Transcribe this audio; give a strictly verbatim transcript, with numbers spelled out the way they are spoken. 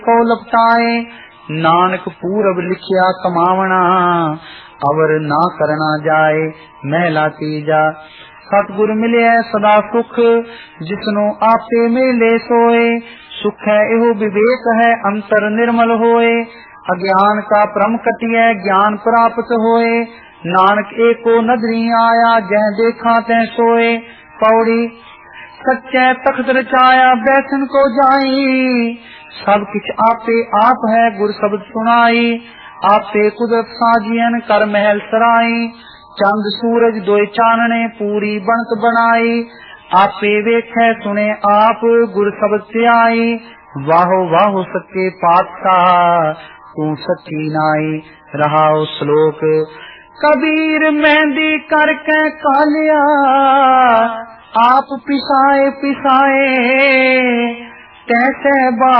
को लपटाए। नानक पूरब लिखिया कमावना, अवर ना करना जाए महला तीजा। सतगुर मिले सदा सुख, जिसनो आपे मेले सोए। सुख है एहो विवेक है, अंतर निर्मल होए। अज्ञान का भ्रम कटिए, ज्ञान प्राप्त होए। नानक एको नदरी आया, जह देखा तह सोए। पौड़ी सच्चे तख्त रचाया, बैठन को जाई। सब किछ आपे आप है, गुर शब्द सुनाई। आपे कुदरत साजियन, कर महल सराई। चंद सूरज दोए चानने, पूरी बनत बनाई। आपे वेखे सुने आप, गुर शब्द से आई। वाहो वाहो सच्चे पातशाह, तू सच्ची नाई। रहाओ श्लोक कबीर मेहंदी करके कालिया, आप पिसाए पिसाए तैसे बा